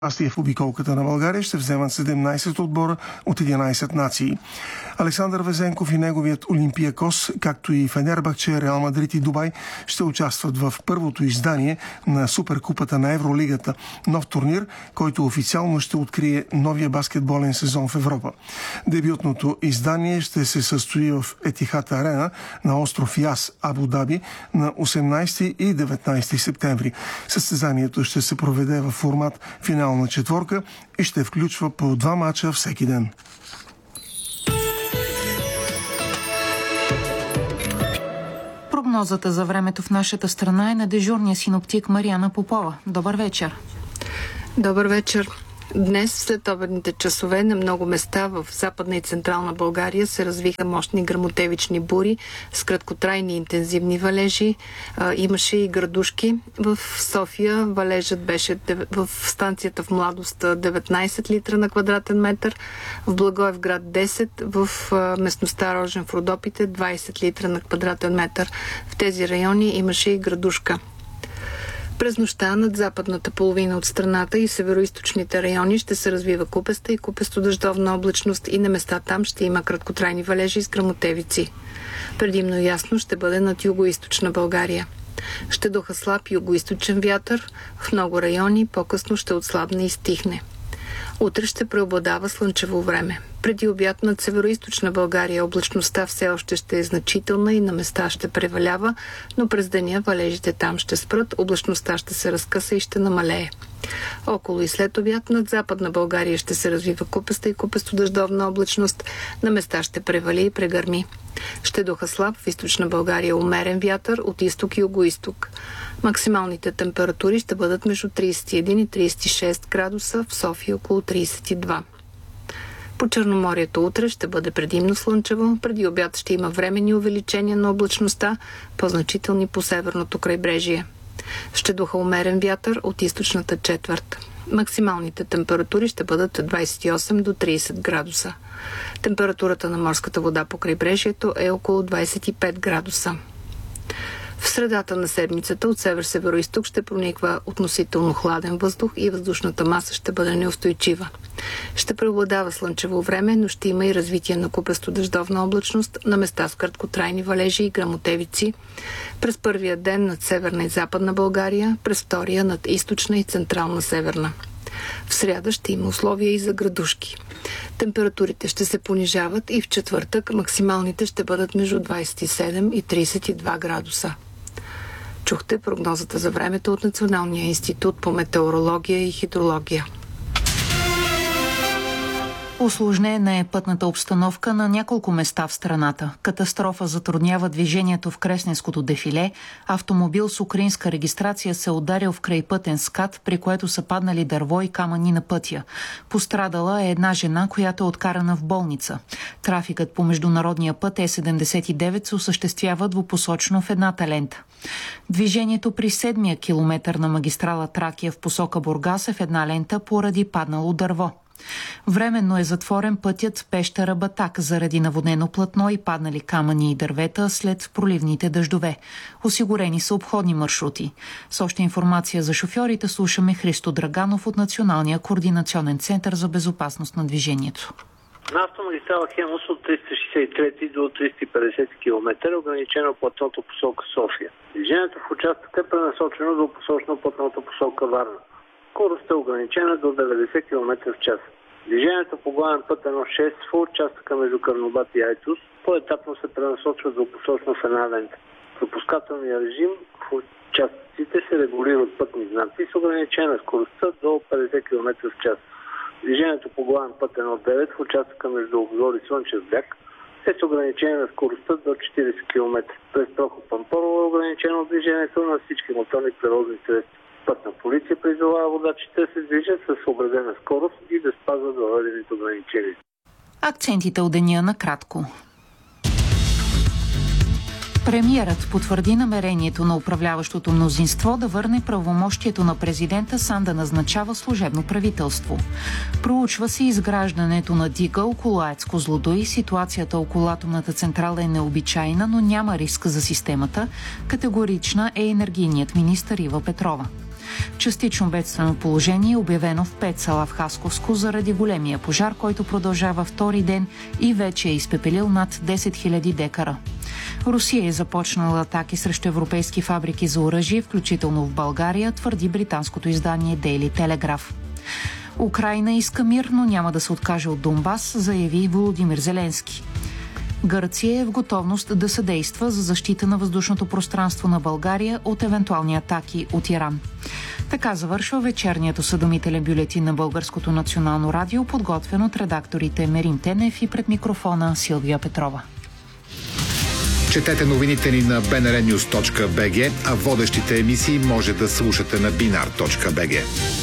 Участие в обиколката на България ще вземат 17 отбора от 11 нации. Александър Везенков и неговият Олимпиакос, както и Фенербахче, Реал Мадрид и Дубай, ще участват в първото издание на Суперкупата на Евролигата, нов турнир, който официално ще открие новия баскетболен сезон в Европа. Дебютното издание ще се състои в Етихад Арена на остров Яс, Абу Даби, на 18 и 19 септември. Състезанието ще се проведе в формат финална четворка и ще включва по 2 мача всеки ден. Прогнозата за времето в нашата страна е на дежурния синоптик Мариана Попова. Добър вечер! Добър вечер! Днес, след обедните часове, на много места в Западна и Централна България се развиха мощни гръмотевични бури с краткотрайни интензивни валежи. Имаше и градушки. В София валежът беше в станцията в Младост 19 литра на квадратен метър, в Благоевград 10, в местността Рожен в Родопите 20 литра на квадратен метър. В тези райони имаше и градушка. През нощта над западната половина от страната и североизточните райони ще се развива купеста и купесто-дъждовна облачност и на места там ще има краткотрайни валежи с гръмотевици. Предимно ясно ще бъде над югоизточна България. Ще духа слаб югоизточен вятър, в много райони по-късно ще отслабне и стихне. Утре ще преобладава слънчево време. Преди обяд над североизточна България облачността все още ще е значителна и на места ще превалява, но през деня валежите там ще спрат, облачността ще се разкъса и ще намалее. Около и след обяд над западна България ще се развива купеста и купесто-дъждовна облачност, на места ще превали и прегърми. Ще духа слаб в източна България умерен вятър от изток и югоизток. Максималните температури ще бъдат между 31 и 36 градуса, в София около 32. По Черноморието утре ще бъде предимно слънчево, преди обяд ще има временни увеличения на облачността, по-значителни по северното крайбрежие. Ще духа умерен вятър от източната четвърт. Максималните температури ще бъдат 28 до 30 градуса. Температурата на морската вода по крайбрежието е около 25 градуса. В средата на седмицата от север-североизток ще прониква относително хладен въздух и въздушната маса ще бъде неустойчива. Ще преобладава слънчево време, но ще има и развитие на купесто-дъждовна облачност на места с краткотрайни валежи и гръмотевици. През първия ден над северна и западна България, през втория над източна и централна северна. В сряда ще има условия и за градушки. Температурите ще се понижават и в четвъртък максималните ще бъдат между 27 и 32 градуса. Чухте прогнозата за времето от Националния институт по метеорология и хидрология. Усложнена е пътната обстановка на няколко места в страната. Катастрофа затруднява движението в Кресненското дефиле. Автомобил с украинска регистрация се ударил в крайпътен скат, при което са паднали дърво и камъни на пътя. Пострадала е една жена, която е откарана в болница. Трафикът по международния път Е79 се осъществява двупосочно в едната лента. Движението при 7-я километър на магистрала Тракия в посока Бургас е в една лента поради паднало дърво. Временно е затворен пътят Пещера-Батак заради наводнено платно и паднали камъни и дървета след проливните дъждове. Осигурени са обходни маршрути. С още информация за шофьорите слушаме Христо Драганов от Националния координационен център за безопасност на движението. На автомагистрала Хемус от 363 до 350 км е ограничено платното посока София. Движението в участъка е пренасочено до посочно платното посока Варна. Скоростта е ограничена до 90 км в час. Движението по главен път 1.6 в участъка между Карнобат и Айтос по-етапно се пренасочва до посочно в една лента. Пропускателният режим в участъците се регулира от пътни знаци с ограничена скоростта до 50 км в час. Движението по главен път 1.9 в участъка между Обзор и Слънчев бряг е с ограничение на скоростта до 40 км. През Проход Пампорово е ограничено движението на всички моторни превозни средства. Пътна полиция призовава водачите да се движат с съобразена скорост и да спазват въведените ограничения. Акцентите от деня накратко. Премиерът потвърди намерението на управляващото мнозинство да върне правомощието на президента сам да назначава служебно правителство. Проучва се изграждането на дига около АЕЦ Козлодуй. Ситуацията около атомната централа е необичайна, но няма риск за системата. Категорична е енергийният министър Ива Петрова. Частично бедствено положение е обявено в 5 села в Хасковско заради големия пожар, който продължава втори ден и вече е изпепелил над 10 000 декара. Русия е започнала атаки срещу европейски фабрики за оръжие, включително в България, твърди британското издание Daily Telegraph. Украйна иска мир, но няма да се откаже от Донбас, заяви Володимир Зеленски. Гърция е в готовност да съдейства за защита на въздушното пространство на България от евентуални атаки от Иран. Така завършва вечерният осъдомителен бюлетин на Българското национално радио, подготвен от редакторите Мерин Тенев и пред микрофона Силвия Петрова. Четете новините ни на bnrnews.bg, а водещите емисии може да слушате на binar.bg.